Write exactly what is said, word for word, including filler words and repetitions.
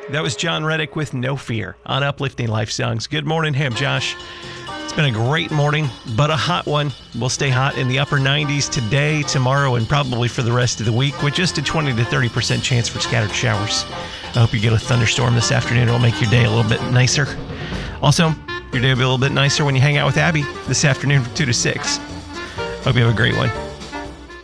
That was John Reddick with No Fear on Uplifting Life Songs. Good morning, Ham Josh. It's been a great morning, but a hot one. We'll stay hot in the upper nineties today, tomorrow, and probably for the rest of the week, with just a twenty to thirty percent chance for scattered showers. I hope you get a thunderstorm this afternoon. It'll make your day a little bit nicer. Also, your day will be a little bit nicer when you hang out with Abby this afternoon from two to six. Hope you have a great one.